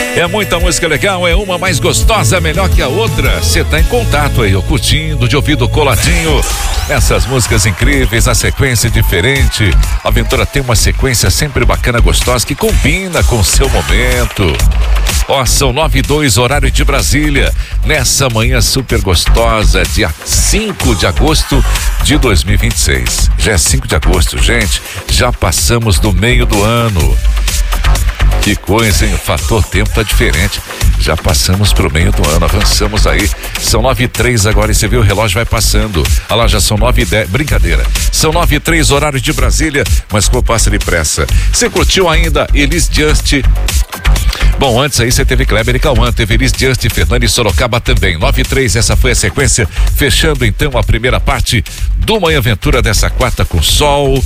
É muita música legal, é uma mais gostosa, melhor que a outra. Você tá em contato aí, curtindo, de ouvido coladinho. Essas músicas incríveis, a sequência é diferente. A Aventura tem uma sequência sempre bacana, gostosa, que combina com o seu momento. Ó, são 9:02, horário de Brasília. Nessa manhã super gostosa, dia 5 de agosto de 2026. Já é 5 de agosto, gente. Já passamos do meio do ano. Que coisa, hein? O fator tempo tá diferente. Já passamos pro meio do ano, avançamos aí. São 9:03 agora e você vê o relógio vai passando. Olha lá, já são 9:10. Brincadeira. São 9:03, horário de Brasília, mas como passa depressa. Você curtiu ainda Elis Just? Bom, antes aí você teve Kleber e Cauã, teve Elis Just, Fernando e Sorocaba também. 9:03, essa foi a sequência. Fechando então a primeira parte do Manhã Aventura dessa quarta com sol.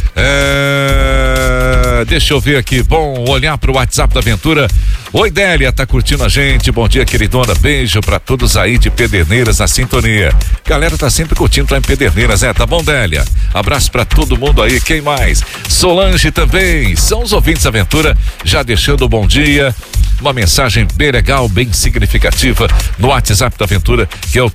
Deixa eu ver aqui, bom, olhar pro WhatsApp da Aventura. Oi, Délia, tá curtindo a gente? Bom dia, queridona, beijo pra todos aí de Pederneiras na sintonia. Galera tá sempre curtindo lá em Pederneiras, tá bom, Délia? Abraço pra todo mundo aí, quem mais? Solange também, são os ouvintes da Aventura, já deixando o bom dia. Uma mensagem bem legal, bem significativa no WhatsApp da Aventura, que é o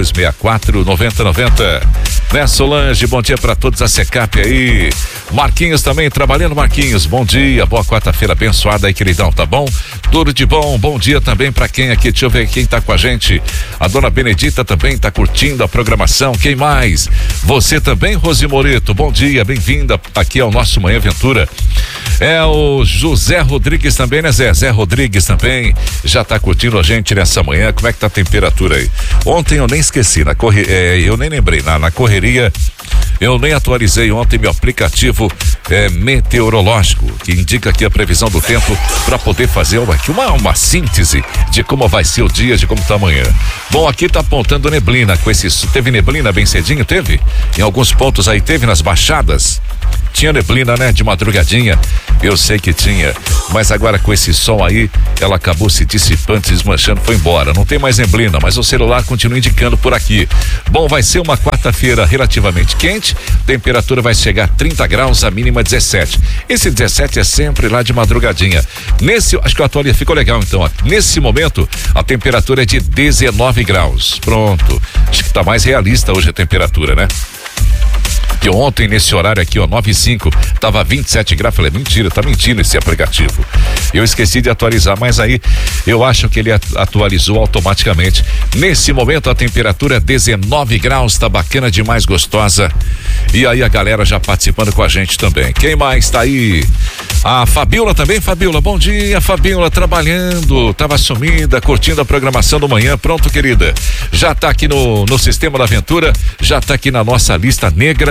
3264-9090. Né, Solange? Bom dia pra todos, a Secap aí. Marquinhos também trabalhando, Marquinhos. Bom dia, boa quarta-feira abençoada aí, queridão, tá bom? Tudo de bom, bom dia também pra quem aqui, deixa eu ver quem tá com a gente. A dona Benedita também tá curtindo a programação, quem mais? Você também, Rosi Moreto, bom dia, bem-vinda aqui ao nosso Manhã Aventura. É o José Rodrigues também, né, Zé? Zé Rodrigues também já tá curtindo a gente nessa manhã. Como é que tá a temperatura aí? Ontem eu nem esqueci, eu nem lembrei, na correria eu nem atualizei ontem meu aplicativo meteorológico, que indica aqui a previsão do tempo para poder fazer uma síntese de como vai ser o dia, de como tá amanhã. Bom, aqui tá apontando neblina, teve neblina bem cedinho, teve? Em alguns pontos aí teve, nas baixadas. Tinha neblina, né? De madrugadinha, eu sei que tinha, mas agora com esse sol aí, ela acabou se dissipando, se desmanchando, foi embora. Não tem mais neblina, mas o celular continua indicando por aqui. Bom, vai ser uma quarta-feira relativamente quente, temperatura vai chegar a 30 graus, a mínima 17. Esse 17 é sempre lá de madrugadinha. Acho que a atualidade ficou legal então, ó. Nesse momento, a temperatura é de 19 graus. Pronto. Acho que tá mais realista hoje a temperatura, né? Que ontem nesse horário aqui, ó, 9:05, tava 27 graus. Falei, mentira, tá mentindo esse aplicativo. Eu esqueci de atualizar, mas aí eu acho que ele atualizou automaticamente. Nesse momento a temperatura é 19 graus, tá bacana demais, gostosa. E aí a galera já participando com a gente também. Quem mais tá aí? A Fabiola também, Fabiola, bom dia, Fabiola, trabalhando, tava sumida, curtindo a programação do manhã. Pronto, querida, já tá aqui no Sistema da Aventura, já tá aqui na nossa lista negra.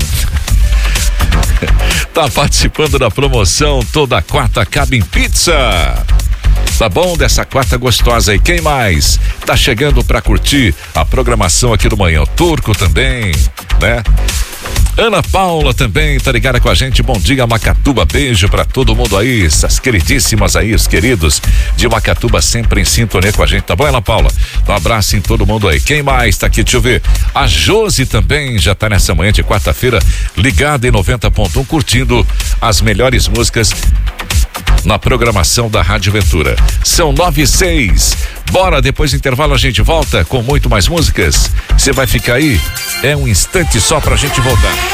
Tá participando da promoção toda quarta Cabin Pizza. Tá bom? Dessa quarta gostosa aí. Quem mais tá chegando pra curtir a programação aqui do Manhã? O Turco também, né? Ana Paula também tá ligada com a gente. Bom dia, Macatuba, beijo pra todo mundo aí, essas queridíssimas aí, os queridos de Macatuba sempre em sintonia com a gente, tá bom, Ana Paula? Um abraço em todo mundo aí. Quem mais tá aqui? Deixa eu ver. A Josi também já tá nessa manhã de quarta-feira ligada em 90.1, curtindo as melhores músicas na programação da Rádio Aventura. São 9:06. Bora, depois do intervalo a gente volta com muito mais músicas. Você vai ficar aí? É um instante só pra gente voltar.